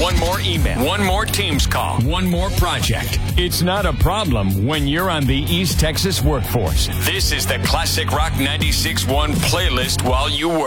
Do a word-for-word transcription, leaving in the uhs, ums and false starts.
one more email, one more Teams call, one more project. It's not a problem when you're on the East Texas workforce. This is the Classic Rock ninety-six point one playlist while you work.